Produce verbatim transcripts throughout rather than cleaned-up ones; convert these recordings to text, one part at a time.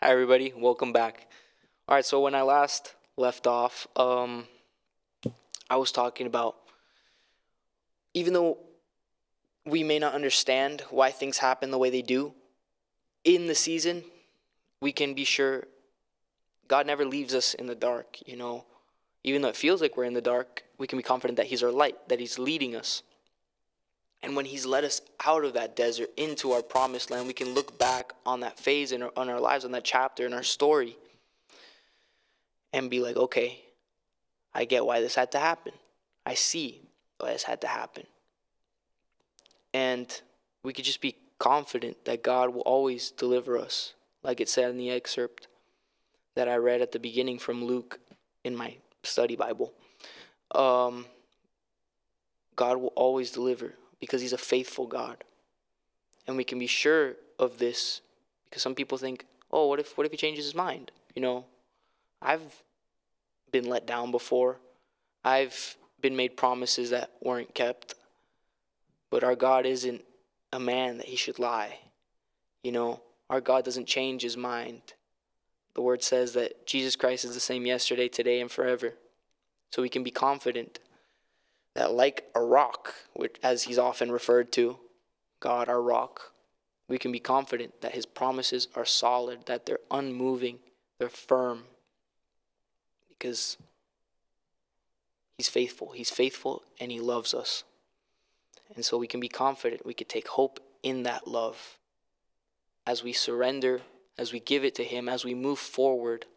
Hi, everybody. Welcome back. All right, so when I last left off, um, I was talking about even though we may not understand why things happen the way they do in the season, we can be sure God never leaves us in the dark. You know, even though it feels like we're in the dark, we can be confident that He's our light, that He's leading us. And when He's led us out of that desert into our promised land, we can look back on that phase in our, on our lives, on that chapter in our story, and be like, okay, I get why this had to happen. I see why this had to happen. And we could just be confident that God will always deliver us, like it said in the excerpt that I read at the beginning from Luke in my study Bible. Um, God will always deliver because He's a faithful God. And we can be sure of this because some people think, oh, what if what if He changes His mind? You know, I've been let down before. I've been made promises that weren't kept. But our God isn't a man that He should lie. You know, our God doesn't change His mind. The word says that Jesus Christ is the same yesterday, today, and forever. So we can be confident that like a rock, which as He's often referred to, God, our rock, we can be confident that His promises are solid, that they're unmoving, they're firm. Because He's faithful. He's faithful and He loves us. And so we can be confident. We can take hope in that love. As we surrender, as we give it to Him, as we move forward,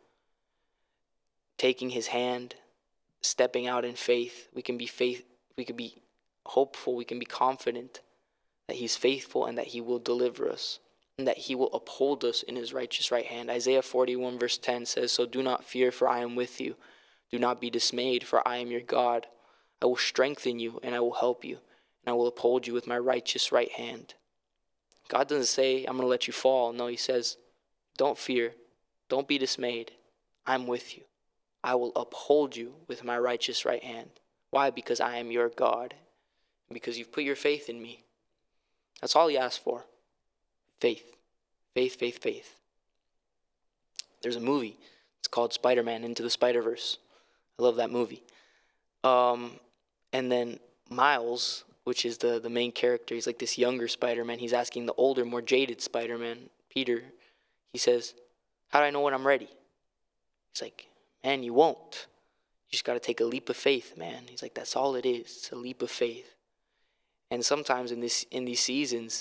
taking His hand, stepping out in faith, we can be faith. We can be hopeful. We can be confident that He's faithful and that He will deliver us and that He will uphold us in His righteous right hand. Isaiah forty-one verse ten says, "So do not fear, for I am with you. Do not be dismayed, for I am your God. I will strengthen you and I will help you, and I will uphold you with my righteous right hand." God doesn't say, I'm going to let you fall. No, He says, don't fear. Don't be dismayed. I'm with you. I will uphold you with my righteous right hand. Why? Because I am your God. Because you've put your faith in me. That's all He asks for. Faith. Faith, faith, faith. There's a movie. It's called Spider-Man Into the Spider-Verse. I love that movie. Um, and then Miles, which is the, the main character, he's like this younger Spider-Man. He's asking the older, more jaded Spider-Man, Peter. He says, how do I know when I'm ready? He's like, man, you won't. You just got to take a leap of faith, man. He's like, that's all it is. It's a leap of faith. And sometimes in this in these seasons,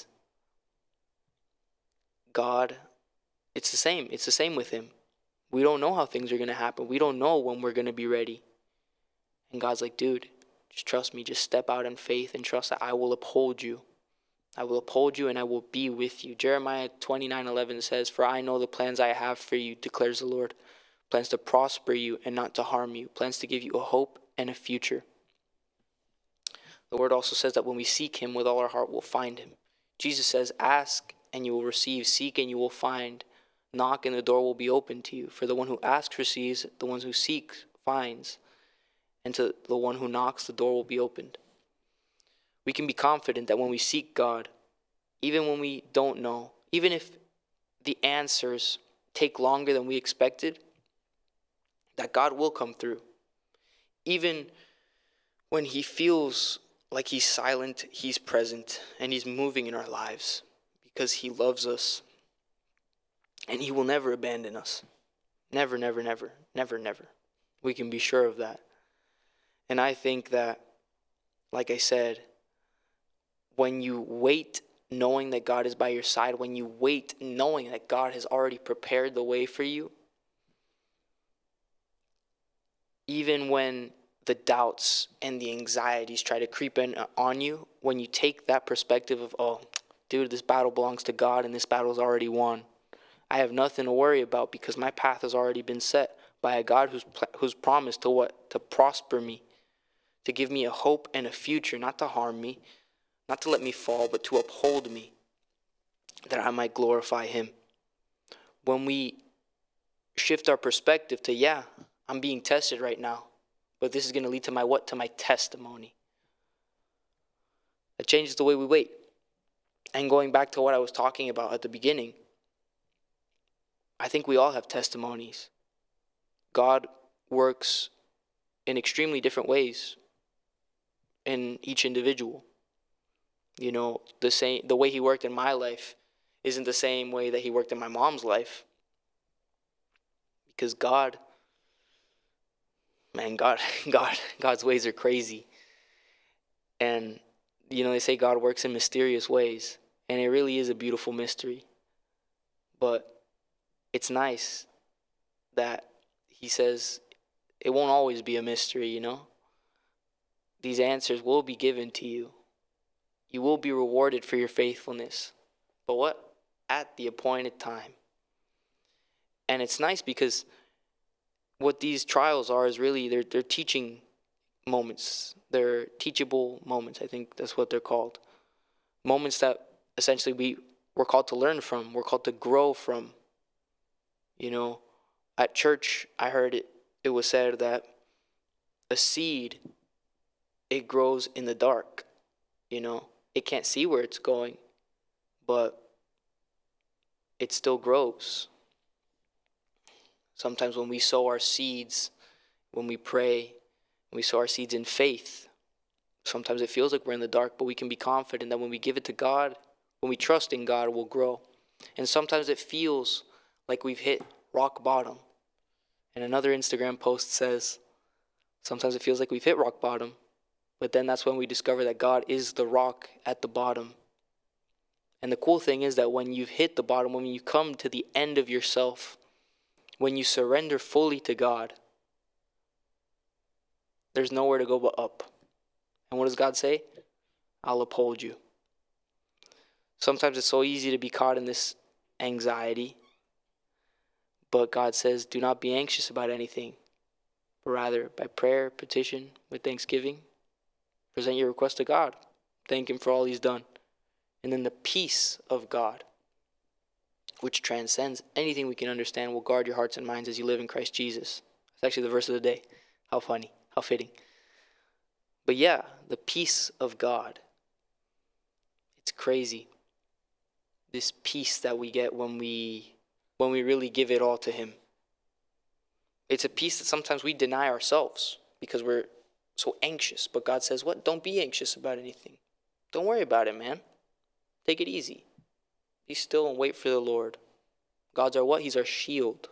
God, it's the same. It's the same with Him. We don't know how things are going to happen. We don't know when we're going to be ready. And God's like, dude, just trust me. Just step out in faith and trust that I will uphold you. I will uphold you and I will be with you. Jeremiah twenty-nine eleven says, "For I know the plans I have for you, declares the Lord. Plans to prosper you and not to harm you. Plans to give you a hope and a future." The word also says that when we seek Him with all our heart, we'll find Him. Jesus says, ask and you will receive. Seek and you will find. Knock and the door will be open to you. For the one who asks receives. The one who seeks finds. And to the one who knocks, the door will be opened. We can be confident that when we seek God, even when we don't know, even if the answers take longer than we expected, that God will come through. Even when He feels like He's silent, He's present, and He's moving in our lives because He loves us, and He will never abandon us. Never, never, never, never, never. We can be sure of that. And I think that, like I said, when you wait knowing that God is by your side, when you wait knowing that God has already prepared the way for you, even when the doubts and the anxieties try to creep in on you, when you take that perspective of, oh, dude, this battle belongs to God and this battle is already won. I have nothing to worry about because my path has already been set by a God who's who's promised to what? To prosper me, to give me a hope and a future, not to harm me, not to let me fall, but to uphold me, that I might glorify Him. When we shift our perspective to, yeah, I'm being tested right now, but this is going to lead to my what? To my testimony. It changes the way we wait. And going back to what I was talking about at the beginning, I think we all have testimonies. God works in extremely different ways in each individual. You know, the same the way he worked in my life isn't the same way that he worked in my mom's life. Because God, man, God, God, God's ways are crazy. And, you know, they say God works in mysterious ways. And it really is a beautiful mystery. But it's nice that he says it won't always be a mystery, you know. These answers will be given to you. You will be rewarded for your faithfulness. But what? At the appointed time. And it's nice because what these trials are is really, they're, they're teaching moments. They're teachable moments. I think that's what they're called. Moments that essentially we, we're called to learn from. We're called to grow from. You know, at church, I heard it, it was said that a seed, it grows in the dark. You know, it can't see where it's going, but it still grows. Sometimes when we sow our seeds, when we pray, we sow our seeds in faith, sometimes it feels like we're in the dark, but we can be confident that when we give it to God, when we trust in God, we'll grow. And sometimes it feels like we've hit rock bottom. And another Instagram post says, sometimes it feels like we've hit rock bottom, but then that's when we discover that God is the rock at the bottom. And the cool thing is that when you've hit the bottom, when you come to the end of yourself, when you surrender fully to God, there's nowhere to go but up. And what does God say? I'll uphold you. Sometimes it's so easy to be caught in this anxiety, but God says, do not be anxious about anything, but rather by prayer, petition, with thanksgiving, present your request to God. Thank him for all he's done. And then the peace of God, which transcends anything we can understand, will guard your hearts and minds as you live in Christ Jesus. It's actually the verse of the day. How funny, how fitting. But yeah, the peace of God. It's crazy. This peace that we get when we when we really give it all to him. It's a peace that sometimes we deny ourselves because we're so anxious. But God says, what? Don't be anxious about anything. Don't worry about it, man. Take it easy. Be still and wait for the Lord. God's our what? He's our shield.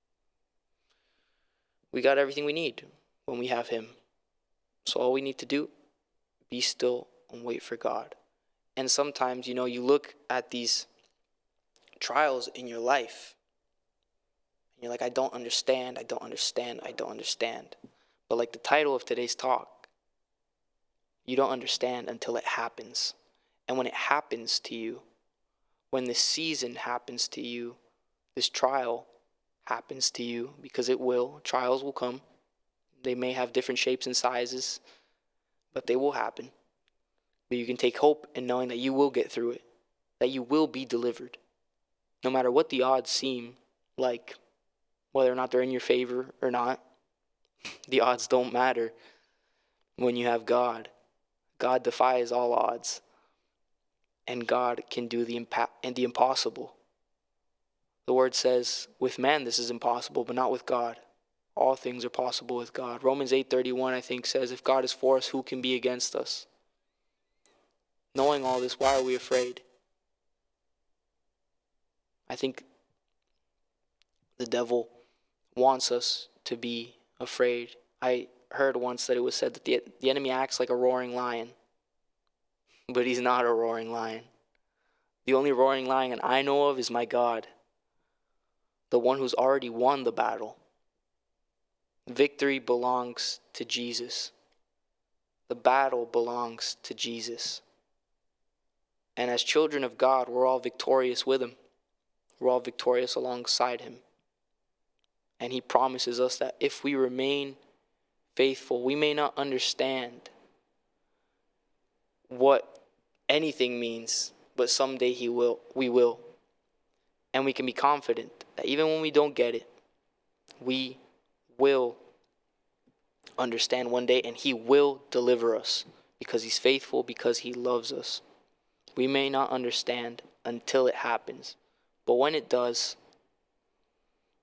We got everything we need when we have him. So all we need to do, be still and wait for God. And sometimes, you know, you look at these trials in your life, and you're like, I don't understand, I don't understand, I don't understand. But like the title of today's talk, you don't understand until it happens. And when it happens to you, when this season happens to you, this trial happens to you, because it will, trials will come. They may have different shapes and sizes, but they will happen. But you can take hope in knowing that you will get through it, that you will be delivered. No matter what the odds seem like, whether or not they're in your favor or not, the odds don't matter when you have God. God defies all odds. And God can do the impa- and the impossible. The word says, with man this is impossible, but not with God. All things are possible with God. Romans eight thirty-one, I think, says, if God is for us, who can be against us? Knowing all this, why are we afraid? I think the devil wants us to be afraid. I heard once that it was said that the, the enemy acts like a roaring lion, but he's not a roaring lion. The only roaring lion I know of is my God, the one who's already won the battle. Victory belongs to Jesus. The battle belongs to Jesus. And as children of God, we're all victorious with him. We're all victorious alongside him. And he promises us that if we remain faithful, we may not understand what anything means, but someday he will, we will. And we can be confident that even when we don't get it, we will understand one day, and he will deliver us because he's faithful, because he loves us. We may not understand until it happens, but when it does,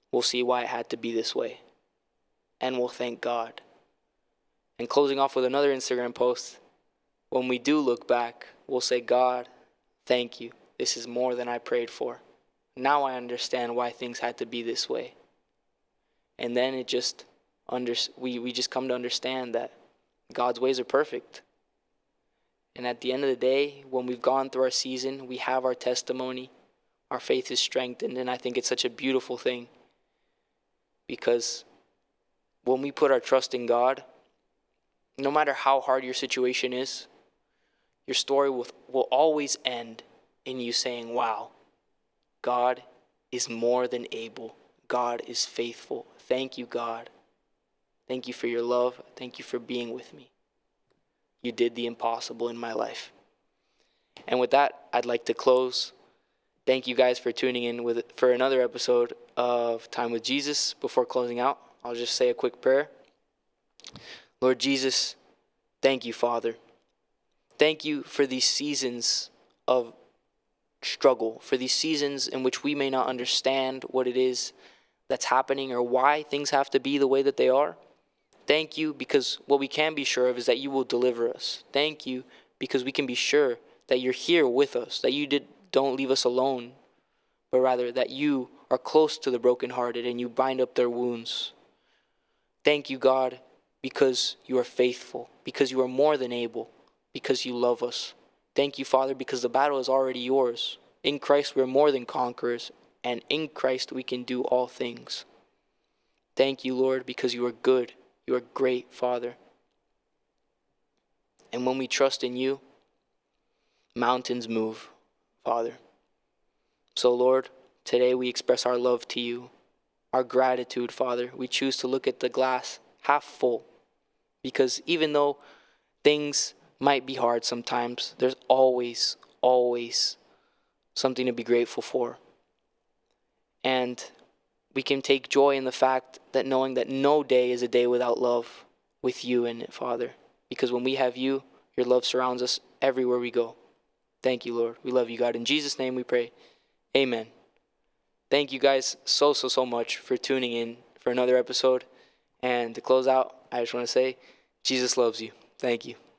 we'll see why it had to be this way. And we'll thank God. And closing off with another Instagram post, when we do look back, we'll say, God, thank you. This is more than I prayed for. Now I understand why things had to be this way. And then it just under, we, we just come to understand that God's ways are perfect. And at the end of the day, when we've gone through our season, we have our testimony, our faith is strengthened, and I think it's such a beautiful thing. Because when we put our trust in God, no matter how hard your situation is, your story will, will always end in you saying, wow, God is more than able. God is faithful. Thank you, God. Thank you for your love. Thank you for being with me. You did the impossible in my life. And with that, I'd like to close. Thank you guys for tuning in with for another episode of Time with Jesus. Before closing out, I'll just say a quick prayer. Lord Jesus, thank you, Father. Thank you for these seasons of struggle, for these seasons in which we may not understand what it is that's happening or why things have to be the way that they are. Thank you because what we can be sure of is that you will deliver us. Thank you because we can be sure that you're here with us, that you did, don't leave us alone, but rather that you are close to the brokenhearted and you bind up their wounds. Thank you, God, because you are faithful, because you are more than able, because you love us. Thank you, Father, because the battle is already yours. In Christ, we're more than conquerors, and in Christ, we can do all things. Thank you, Lord, because you are good. You are great, Father. And when we trust in you, mountains move, Father. So, Lord, today we express our love to you, our gratitude, Father. We choose to look at the glass half full, because even though things might be hard sometimes, there's always, always something to be grateful for. And we can take joy in the fact that knowing that no day is a day without love with you in it, Father. Because when we have you, your love surrounds us everywhere we go. Thank you, Lord. We love you, God. In Jesus' name we pray. Amen. Thank you guys so, so, so much for tuning in for another episode. And to close out, I just want to say, Jesus loves you. Thank you.